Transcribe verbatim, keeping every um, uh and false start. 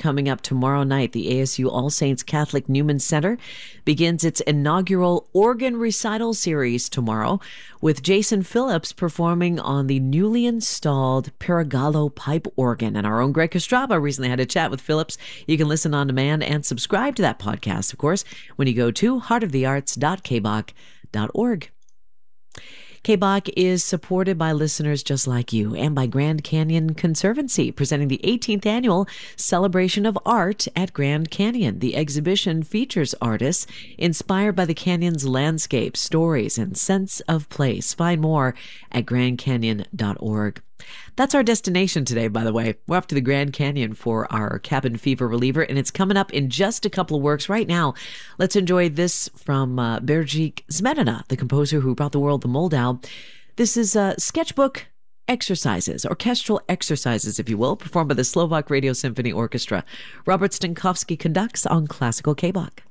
coming up tomorrow night. The A S U All Saints Catholic Newman Center begins its inaugural organ recital series tomorrow with Jason Phillips performing on the newly installed Paragallo pipe organ. And our own Greg Kostraba recently had a chat with Phillips. You can listen on demand and subscribe to that podcast, of course, when you go to heart of the arts dot k b o c dot org. K B O C is supported by listeners just like you and by Grand Canyon Conservancy, presenting the eighteenth annual Celebration of Art at Grand Canyon. The exhibition features artists inspired by the canyon's landscape, stories, and sense of place. Find more at grand canyon dot org. That's our destination today, by the way. We're off to the Grand Canyon for our cabin fever reliever, and it's coming up in just a couple of works. Right now, let's enjoy this from uh, Berjik Zmedina, the composer who brought the world the Moldau. This is uh, sketchbook exercises, orchestral exercises, if you will, performed by the Slovak Radio Symphony Orchestra. Robert Stankowski conducts on Classical K B O C.